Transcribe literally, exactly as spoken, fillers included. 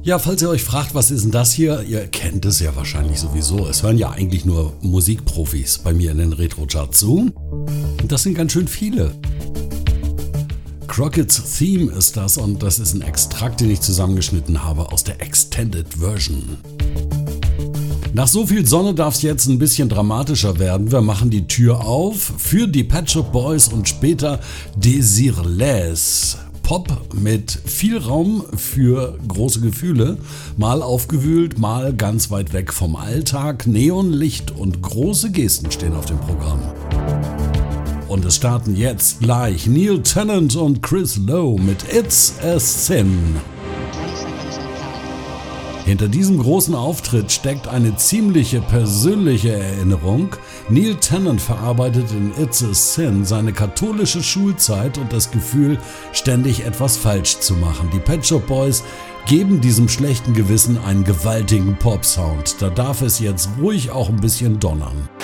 Ja, falls ihr euch fragt, was ist denn das hier? Ihr kennt es ja wahrscheinlich sowieso. Es hören ja eigentlich nur Musikprofis bei mir in den Retro-Charts zu. Und das sind ganz schön viele. Crockett's Theme ist das und das ist ein Extrakt, den ich zusammengeschnitten habe aus der Extended Version. Nach so viel Sonne darf es jetzt ein bisschen dramatischer werden. Wir machen die Tür auf für die Pet Shop Boys und später Desireless. Pop mit viel Raum für große Gefühle, mal aufgewühlt, mal ganz weit weg vom Alltag. Neonlicht und große Gesten stehen auf dem Programm. Und es starten jetzt gleich Neil Tennant und Chris Lowe mit It's a Sin. Hinter diesem großen Auftritt steckt eine ziemliche persönliche Erinnerung. Neil Tennant verarbeitet in It's a Sin seine katholische Schulzeit und das Gefühl, ständig etwas falsch zu machen. Die Pet Shop Boys geben diesem schlechten Gewissen einen gewaltigen Pop-Sound. Da darf es jetzt ruhig auch ein bisschen donnern.